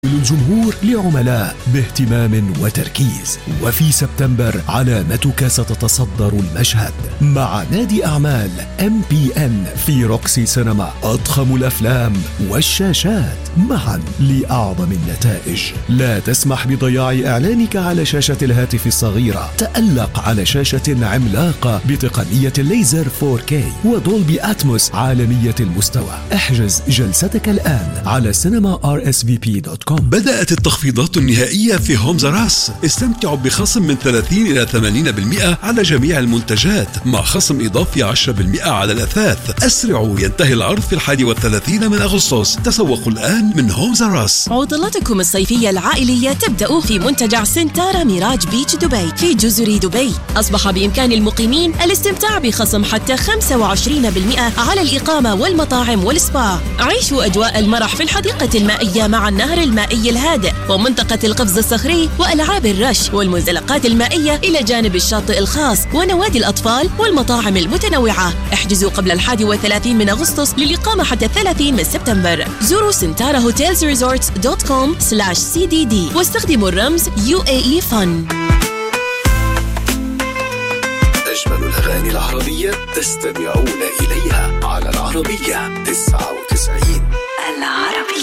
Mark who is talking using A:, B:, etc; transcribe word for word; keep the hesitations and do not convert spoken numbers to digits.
A: الجمهور لعملاء باهتمام وتركيز، وفي سبتمبر علامتك ستتصدر المشهد مع نادي أعمال إم بي إن في روكسي سينما. أضخم الأفلام والشاشات معا لأعظم النتائج. لا تسمح بضياع إعلانك على شاشة الهاتف الصغيرة. تألق على شاشة عملاقة بتقنية الليزر فور كي ودولبي أتموس عالمية المستوى. احجز جلستك الآن على سينما آر إس في بي دوت كوم.
B: بدأت التخفيضات النهائية في هومز راس. استمتعوا بخصم من ثلاثين إلى ثمانين بالمئة على جميع المنتجات، مع خصم إضافي عشرة بالمئة على الأثاث. أسرعوا، ينتهي العرض في الحادي والثلاثين من أغسطس. تسوقوا الآن من هومز راس.
C: عطلاتكم الصيفية العائلية تبدأ في منتجع سنتارا ميراج بيتش دبي في جزر دبي. أصبح بإمكان المقيمين الاستمتاع بخصم حتى خمسة وعشرين بالمئة على الإقامة والمطاعم والسبا. عيشوا أجواء المرح في الحديقة المائية مع النهر المائي الهادئ ومنطقة القفز الصخري وألعاب الرش والمنزلقات المائية إلى جانب الشاطئ الخاص ونوادي الأطفال والمطاعم المتنوعة. احجزوا قبل الحادي والثلاثين من أغسطس للإقامة حتى الثلاثين من سبتمبر. زوروا سنتارا هوتيلز ريزورتس دوت كوم سلاش سي دي دي واستخدموا الرمز يو إيه إي فن.
A: أجمل الأغاني العربية تستمعون إليها على العربية تسعة وتسعين.
C: العربية.